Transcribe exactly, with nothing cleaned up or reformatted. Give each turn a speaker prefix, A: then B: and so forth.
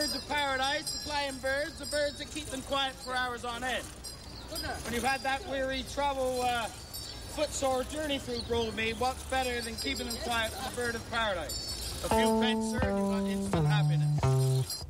A: birds of paradise, the flying birds, the birds that keep them quiet for hours on end. When you've had that weary travel, uh, footsore journey through Broadmead, what's better than keeping them quiet with a bird of paradise? A few pence, sir, and you've got instant happiness.